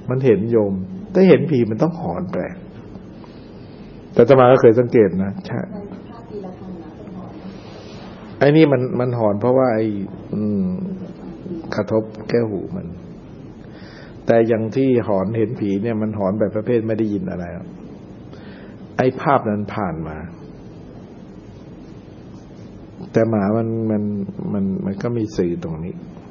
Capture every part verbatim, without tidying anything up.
มันเห็นโยมถ้าเห็นผีมันต้องหอนแปลกแต่อาตมาก็เคยสังเกตนะใช่ไอ้นี่มันมันหอนเพราะว่าไอ้กระทบแก้วหูมันแต่อย่างที่หอนเห็นผีเนี่ยมันหอนแบบประเภทไม่ได้ยินอะไรไอ้ภาพนั้นผ่านมาแต่หมามันมันมันมันก็มีสื่อตรงนี้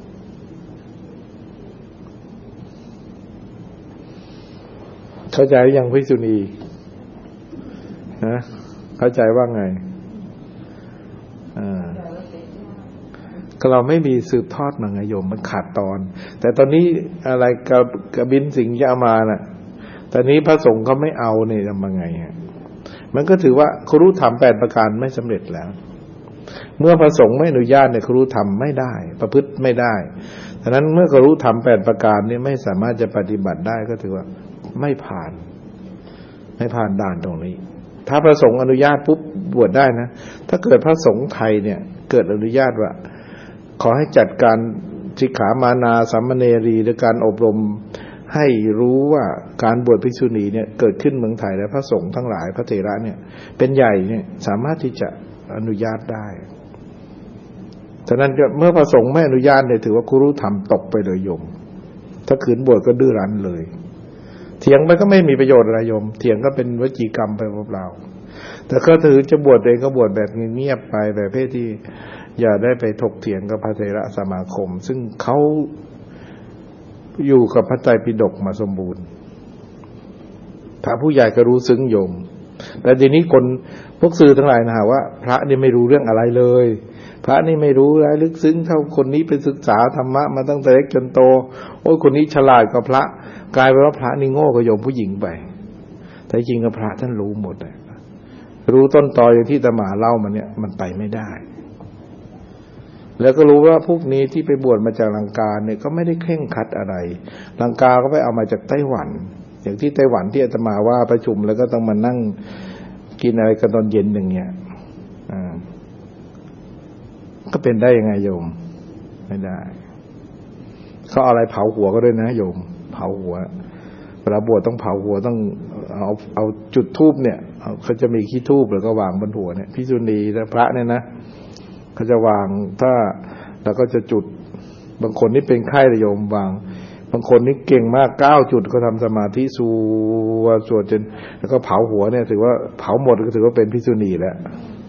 เข้าใจยังภิกษุณีนะเข้าใจว่าไงอ่าก็เราไม่มีสืบทอดมาไงโยมมันขาดตอนแต่ตอนนี้อะไรกับกบินสิงห์จะเอามาน่ะตอนนี้พระสงฆ์เขาไม่เอาเนี่ยทำยังไงฮะมันก็ถือว่าครุธรรมแปดประการไม่สำเร็จแล้วเมื่อพระสงฆ์ไม่อนุญาตเนี่ยครุธรรมไม่ได้ประพฤติไม่ได้ฉะนั้นเมื่อครุธรรมแปดประการนี้ไม่สามารถจะปฏิบัติได้ก็ถือว่าไม่ผ่านไม่ผ่านด่านตรงนี้ถ้าพระสงฆ์อนุญาตปุ๊บบวชได้นะถ้าเกิดพระสงฆ์ไทยเนี่ยเกิดอนุญาตว่าขอให้จัดการสิกขามานาสัมมเนรีหรือการอบรมให้รู้ว่าการบวชภิกษุณีเนี่ยเกิดขึ้นเมืองไทยแล้วพระสงฆ์ทั้งหลายพระเถระเนี่ยเป็นใหญ่เนี่ยสามารถที่จะอนุญาตได้ฉะนั้นเมื่อพระสงฆ์ไม่อนุญาตเนี่ยถือว่าครุธรรมตกไปเลยโยมถ้าขืนบวชก็ดื้อรั้นเลยเถียงไปก็ไม่มีประโยชน์อะไรโยมเถียงก็เป็นวจีกรรมไปเปล่าๆแต่ก็ถือจะบวชเองก็บวชแบบเงียบๆไปแบบเพศที่อย่าได้ไปถกเถียงกับพระเถระสมาคมซึ่งเขาอยู่กับพระไตรปิฎกมาสมบูรณ์ถ้าผู้ใหญ่ก็รู้ซึ้งโยมแต่ทีนี้คนพวกสื่อทั้งหลายนะฮะว่าพระนี่ไม่รู้เรื่องอะไรเลยพระนี่ไม่รู้อะไรลึกซึ้งเท่าคนนี้ไปศึกษาธรรมะมาตั้งแต่เล็กจนโตโอ้ยคนนี้ฉลาดกว่าพระกลายเป็นว่าพระนี่โง่กว่าโยมผู้หญิงไปแต่จริงกับพระท่านรู้หมดเลยรู้ต้นตออย่างที่อาตมาเล่ามาเนี่ยมันไปไม่ได้แล้วก็รู้ว่าพวกนี้ที่ไปบวชมาจากลังกาเนี่ยก็ไม่ได้เคร่งครัดอะไรลังกาก็ไปเอามาจากไต้หวันอย่างที่ไต้หวันที่อาตมาว่าประชุมแล้วก็ต้องมานั่งกินอะไรกันตอนเย็นอย่างเงี้ยอ่าก็เป็นได้ยังไงโยมไม่ได้เขาเอาอะไรเผาหัวก็ด้วยนะโยมเผาหัวเวลาบวชต้องเผาหัวต้องเอาเอาจุดธูปเนี่ยเขาจะมีขี้ธูปแล้วก็วางบนหัวเนี่ยภิกษุณีและพระเนี่ยนะเขาจะวางถ้าแล้วก็จะจุดบางคนนี่เป็นไข้โยมวางบางคนนี่เก่งมากเก้าจุดก็ทำสมาธิสวดสวดจนแล้วก็เผาหัวเนี่ยถือว่าเผาหมดก็ถือว่าเป็นภิกษุณีแล้ว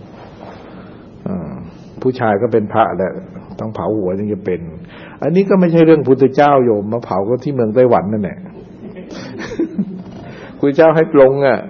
ผู้ชายก็เป็นพระแหละต้องเผาหัวถึงจะเป็นอันนี้ก็ไม่ใช่เรื่องพุทธเจ้าโยมมาเผาก็ที่เมืองไต้หวันนั่นแหละพุทธเจ้าให้ปลงอ่ะ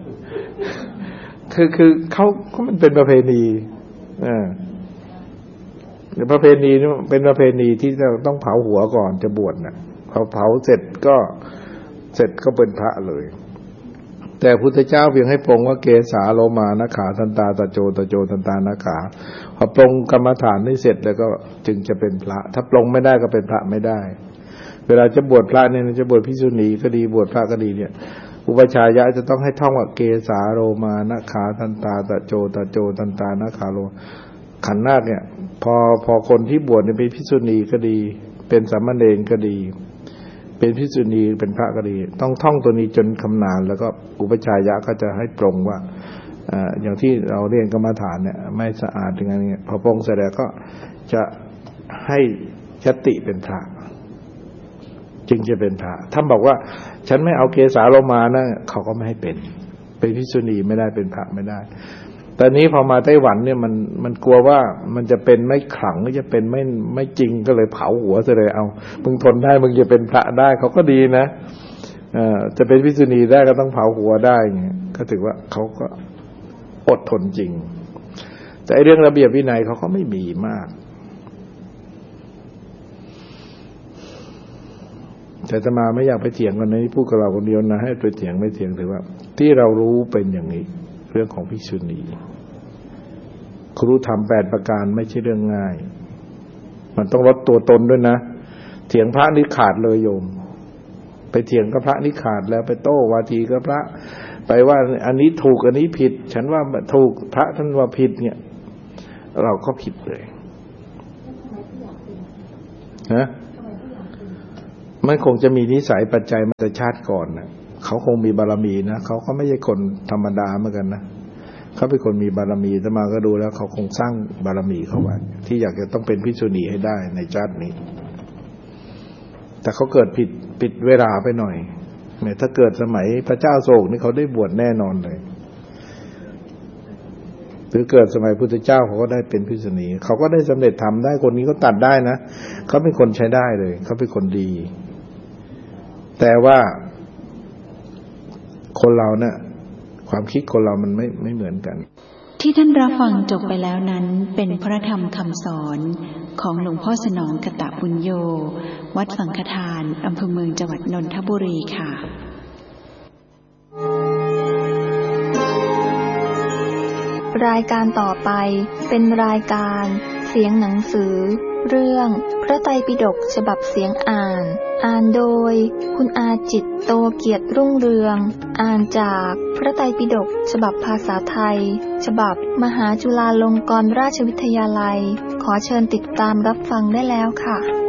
คือคือเขาเขามันเป็นประเพณีอ่าประเพณีนี่เป็นประเพณีที่เราต้องเผาหัวก่อนจะบวชน่ะพอเผาเสร็จก็เสร็จก็เป็นพระเลยแต่พุทธเจ้าเพียงให้ปรงว่าเกสาโลมานะขาทันตาตะโจตะโจทันตานะขาพอปรงกรรมฐานนี่เสร็จแล้วก็จึงจะเป็นพระถ้าปรงไม่ได้ก็เป็นพระไม่ได้เวลาจะบวชพระเนี่ยจะบวชภิกษุณีก็ดีบวชพระก็ดีเนี่ยอุปชายะจะต้องให้ท่องว่าเกสาโลมานะขาทันตาตะโจตะโจทันตานะขาโลขันธ์นาคเนี่ยพอพอคนที่บวชเป็นภิกษุณีก็ดีเป็นสามเณรก็ดีเป็นภิกษุณีเป็นพระก็ดีต้องท่องตัวนี้จนคำนานแล้วก็อุปชายะก็จะให้ปรงว่าอ่าอย่างที่เราเรียนกรรมฐานเนี่ยไม่สะอาดอย่างนี้พอปรงเสร็จแล้วก็จะให้ยติเป็นพระจึงจะเป็นพระท่านบอกว่าฉันไม่เอาเกสาโลมานะเขาก็ไม่ให้เป็นเป็นภิกษุณีไม่ได้เป็นพระไม่ได้ตอนนี้พอมาไต้หวันเนี่ยมันมันกลัวว่ามันจะเป็นไม่ขลังก็จะเป็นไม่ไม่จริงก็เลยเผาหัวซะเลยเอามึงทนได้มึงจะเป็นพระได้เขาก็ดีนะเอ่อจะเป็นภิกษุณีได้ก็ต้องเผาหัวได้เงี้ยก็ถือว่าเขาก็อดทนจริงแต่เรื่องระเบียบวินัยเขาก็ไม่มีมากแต่อาตมาไม่อยากไปเถียงกันนะพูดกับเราคนเดียวนะให้ไปเถียงไม่เถียงถือว่าที่เรารู้เป็นอย่างนี้เรื่องของภิกษุณีครุธรรมแปดประการไม่ใช่เรื่องง่ายมันต้องลดตัวตนด้วยนะเถียงพระนี่ขาดเลยโยมไปเถียงกับพระนี่ขาดแล้วไปโต้วาทีกับพระไปว่าอันนี้ถูกอันนี้ผิดฉันว่าถูกพระท่านว่าผิดเนี่ยเราก็ผิดเลยฮะมันคงจะมีนิสัยปัจจัยมาแต่ชาติก่อนนะเขาคงมีบารมีนะเขาก็ไม่ใช่คนธรรมดาเหมือนกันนะเขาเป็นคนมีบารมีแต่มาก็ดูแล้วเขาคงสร้างบารมีเขาไว้ที่อยากจะต้องเป็นภิกษุณีให้ได้ในชาตินี้แต่เขาเกิดผิดผิดเวลาไปหน่อยเนี่ยถ้าเกิดสมัยพระเจ้าโศกนี่เขาได้บวชแน่นอนเลยหรือเกิดสมัยพุทธเจ้าเขาก็ได้เป็นภิกษุณีเขาก็ได้สำเร็จทำได้คนนี้ก็ตัดได้นะเขาเป็นคนใช้ได้เลยเขาเป็นคนดีแต่ว่าคนเราเนี่ยความคิดคนเรามันไม่ไม่เหมือนกันที่ท่านรับฟังจบไปแล้วนั้นเป็นพระธรรมคำสอนของหลวงพ่อสนองกตปุญโญวัดสังฆทานอำเภอเมืองจังหวัดนนทบุรีค่ะรายการต่อไปเป็นรายการเสียงหนังสือเรื่องพระไตรปิฎกฉบับเสียงอ่านอ่านโดยคุณอาจิตโตเกียรติรุ่งเรืองอ่านจากพระไตรปิฎกฉบับภาษาไทยฉบับมหาจุฬาลงกรณราชวิทยาลัยขอเชิญติดตามรับฟังได้แล้วค่ะ